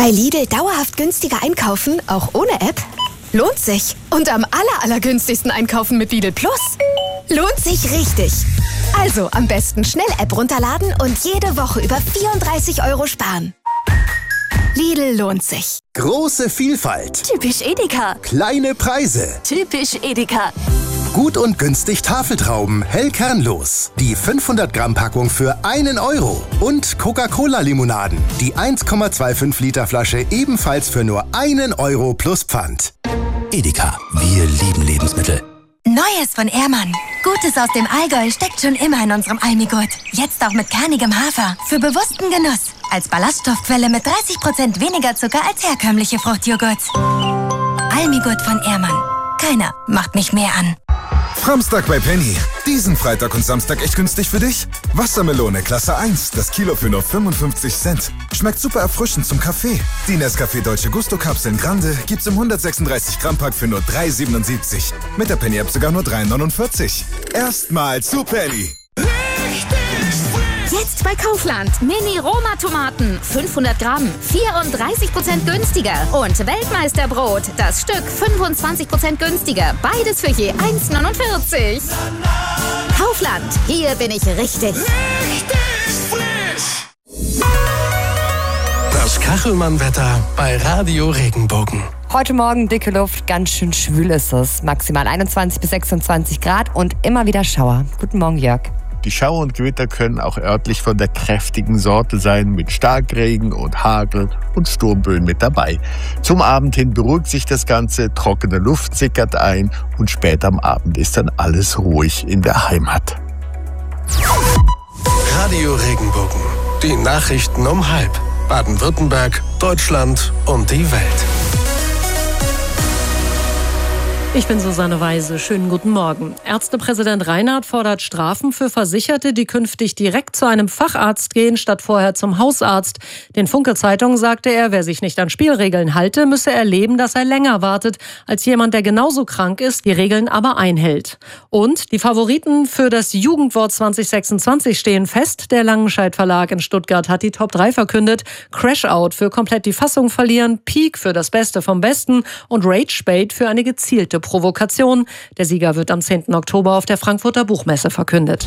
Bei Lidl dauerhaft günstiger einkaufen, auch ohne App? Lohnt sich. Und am allergünstigsten einkaufen mit Lidl Plus? Lohnt sich richtig. Also am besten schnell App runterladen und jede Woche über 34 € sparen. Lidl lohnt sich. Große Vielfalt. Typisch Edeka. Kleine Preise. Typisch Edeka. Gut und günstig Tafeltrauben, hellkernlos. Die 500-Gramm-Packung für 1 €. Und Coca-Cola-Limonaden. Die 1,25 Liter Flasche ebenfalls für nur 1 € plus Pfand. Edeka, wir lieben Lebensmittel. Neues von Ehrmann. Gutes aus dem Allgäu steckt schon immer in unserem Almigurt. Jetzt auch mit kernigem Hafer. Für bewussten Genuss. Als Ballaststoffquelle mit 30% weniger Zucker als herkömmliche Fruchtjoghurts. Almigurt von Ehrmann. Keiner macht mich mehr an. Framstag bei Penny. Diesen Freitag und Samstag echt günstig für dich? Wassermelone Klasse 1, das Kilo für nur 55 Cent. Schmeckt super erfrischend zum Kaffee. Die Nescafé Dolce Gusto Kapseln Grande gibt's im 136 Gramm Pack für nur 3,77. Mit der Penny App sogar nur 3,49. Erstmal zu Penny. Jetzt bei Kaufland. Mini-Roma-Tomaten. 500 Gramm. 34% günstiger. Und Weltmeisterbrot. Das Stück 25% günstiger. Beides für je 1,49. Kaufland. Hier bin ich richtig. Das Kachelmann-Wetter bei Radio Regenbogen. Heute Morgen dicke Luft, ganz schön schwül ist es. Maximal 21 bis 26 Grad und immer wieder Schauer. Guten Morgen, Jörg. Die Schauer und Gewitter können auch örtlich von der kräftigen Sorte sein, mit Starkregen und Hagel und Sturmböen mit dabei. Zum Abend hin beruhigt sich das Ganze, trockene Luft sickert ein und spät am Abend ist dann alles ruhig in der Heimat. Radio Regenbogen. Die Nachrichten um 12:30. Baden-Württemberg, Deutschland und die Welt. Ich bin Susanne Weise. Schönen guten Morgen. Ärztepräsident Reinhardt fordert Strafen für Versicherte, die künftig direkt zu einem Facharzt gehen, statt vorher zum Hausarzt. Den Funke-Zeitungen sagte er, wer sich nicht an Spielregeln halte, müsse erleben, dass er länger wartet als jemand, der genauso krank ist, die Regeln aber einhält. Und die Favoriten für das Jugendwort 2026 stehen fest. Der Langenscheidt Verlag in Stuttgart hat die Top 3 verkündet. Crash-Out für komplett die Fassung verlieren, Peak für das Beste vom Besten und Rage-Bait für eine gezielte Provokation. Der Sieger wird am 10. Oktober auf der Frankfurter Buchmesse verkündet.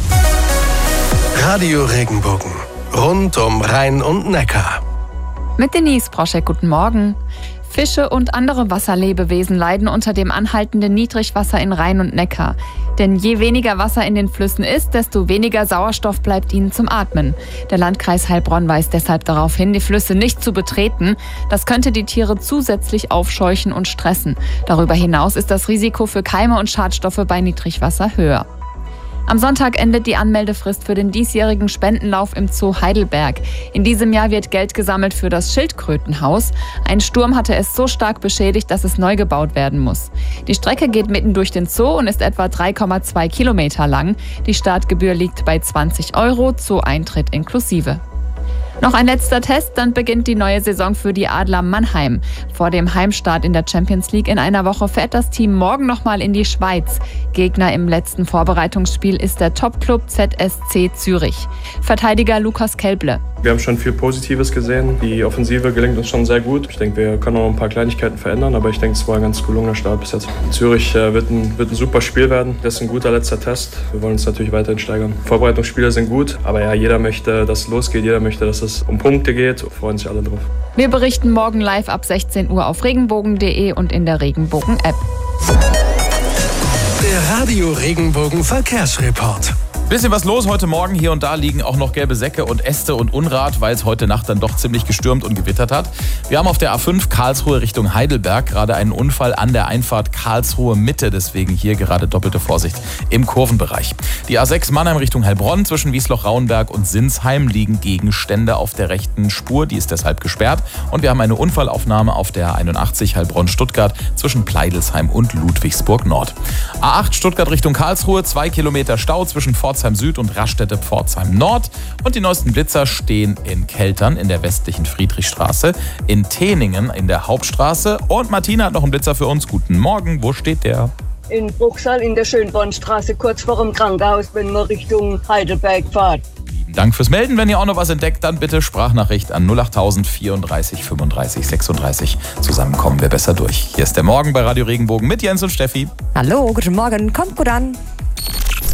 Radio Regenbogen. Rund um Rhein und Neckar. Mit Denise Proschek, guten Morgen. Fische und andere Wasserlebewesen leiden unter dem anhaltenden Niedrigwasser in Rhein und Neckar. Denn je weniger Wasser in den Flüssen ist, desto weniger Sauerstoff bleibt ihnen zum Atmen. Der Landkreis Heilbronn weist deshalb darauf hin, die Flüsse nicht zu betreten. Das könnte die Tiere zusätzlich aufscheuchen und stressen. Darüber hinaus ist das Risiko für Keime und Schadstoffe bei Niedrigwasser höher. Am Sonntag endet die Anmeldefrist für den diesjährigen Spendenlauf im Zoo Heidelberg. In diesem Jahr wird Geld gesammelt für das Schildkrötenhaus. Ein Sturm hatte es so stark beschädigt, dass es neu gebaut werden muss. Die Strecke geht mitten durch den Zoo und ist etwa 3,2 Kilometer lang. Die Startgebühr liegt bei 20 €, Zoo-Eintritt inklusive. Noch ein letzter Test, dann beginnt die neue Saison für die Adler Mannheim. Vor dem Heimstart in der Champions League in einer Woche fährt das Team morgen nochmal in die Schweiz. Gegner im letzten Vorbereitungsspiel ist der Top-Club ZSC Zürich. Verteidiger Lukas Kelble. Wir haben schon viel Positives gesehen. Die Offensive gelingt uns schon sehr gut. Ich denke, wir können noch ein paar Kleinigkeiten verändern, aber ich denke, es war ein ganz gelungener Start bis jetzt. Zürich wird ein super Spiel werden. Das ist ein guter letzter Test. Wir wollen uns natürlich weiterhin steigern. Vorbereitungsspiele sind gut, aber ja, jeder möchte, dass es losgeht. Jeder möchte, dass es um Punkte geht. Wir freuen sich alle drauf. Wir berichten morgen live ab 16 Uhr auf regenbogen.de und in der Regenbogen-App. Der Radio Regenbogen Verkehrsreport. Bisschen was los heute Morgen. Hier und da liegen auch noch gelbe Säcke und Äste und Unrat, weil es heute Nacht dann doch ziemlich gestürmt und gewittert hat. Wir haben auf der A5 Karlsruhe Richtung Heidelberg gerade einen Unfall an der Einfahrt Karlsruhe Mitte. Deswegen hier gerade doppelte Vorsicht im Kurvenbereich. Die A6 Mannheim Richtung Heilbronn zwischen Wiesloch-Rauenberg und Sinsheim liegen Gegenstände auf der rechten Spur. Die ist deshalb gesperrt. Und wir haben eine Unfallaufnahme auf der 81 Heilbronn-Stuttgart zwischen Pleidelsheim und Ludwigsburg Nord. A8 Stuttgart Richtung Karlsruhe, 2 Kilometer Stau zwischen Pforzheim Süd und Raststätte-Pforzheim Nord. Und die neuesten Blitzer stehen in Keltern in der westlichen Friedrichstraße, in Teningen in der Hauptstraße. Und Martina hat noch einen Blitzer für uns. Guten Morgen, wo steht der? In Bruchsal in der Schönbornstraße, kurz vor dem Krankenhaus, wenn man Richtung Heidelberg fährt. Dank fürs Melden. Wenn ihr auch noch was entdeckt, dann bitte Sprachnachricht an 08000 34 35 36. Zusammen kommen wir besser durch. Hier ist der Morgen bei Radio Regenbogen mit Jens und Steffi. Hallo, guten Morgen, kommt gut an.